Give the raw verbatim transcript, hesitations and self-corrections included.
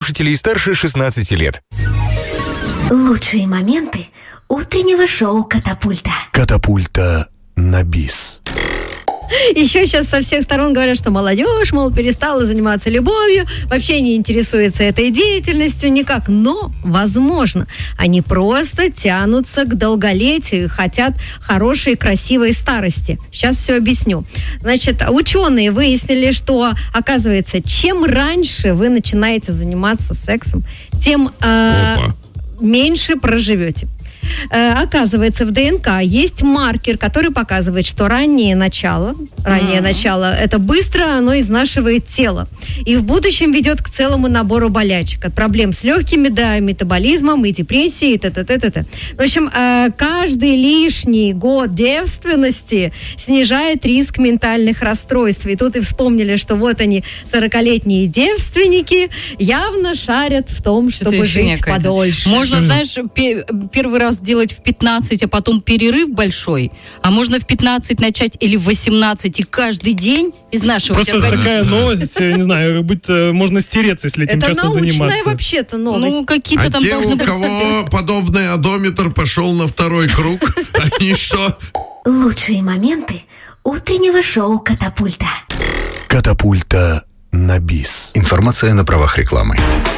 слушателей старше шестнадцати лет. Лучшие моменты утреннего шоу «Катапульта». Катапульта на бис. Еще сейчас со всех сторон говорят, что молодежь, мол, перестала заниматься любовью, вообще не интересуется этой деятельностью никак. Но, возможно, они просто тянутся к долголетию, хотят хорошей, красивой старости. Сейчас все объясню. Значит, ученые выяснили, что, оказывается, чем раньше вы начинаете заниматься сексом, тем э, меньше проживете. Оказывается, в ДНК есть маркер, который показывает, что раннее начало, раннее mm-hmm. начало, это быстро, оно изнашивает тело. И в будущем ведет к целому набору болячек. От проблем с легкими до метаболизмом и депрессии, и т.т.т.т. В общем, каждый лишний год девственности снижает риск ментальных расстройств. И тут и вспомнили, что вот они, сорокалетние девственники, явно шарят в том, чтобы жить подольше. Можно, знаешь, первый раз делать в пятнадцать, а потом перерыв большой, а можно в пятнадцать начать или в восемнадцать и каждый день изнашивать Просто организм. Такая новость, не знаю, быть, можно стереться, если этим это часто заниматься. Это научная вообще-то новость. Ну, какие-то а там те, должны у быть... кого подобный одометр пошел на второй круг, они что? Лучшие моменты утреннего шоу «Катапульта». Катапульта на бис. Информация на правах рекламы.